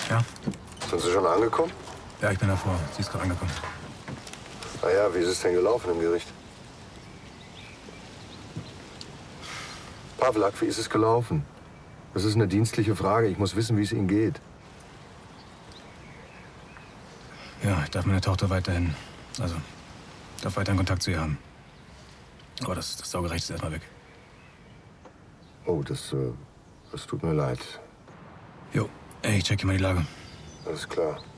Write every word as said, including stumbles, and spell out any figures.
Ja? Sind Sie schon angekommen? Ja, ich bin davor. Sie ist gerade angekommen. Ah ja, wie ist es denn gelaufen im Gericht? Pawlak, wie ist es gelaufen? Das ist eine dienstliche Frage. Ich muss wissen, wie es Ihnen geht. Ja, ich darf meine Tochter weiterhin, also, darf weiterhin Kontakt zu ihr haben. Aber das, das Saugerecht ist erstmal weg. Oh, das, äh, das tut mir leid. Jo, ey, ich check hier mal die Lage. Alles klar.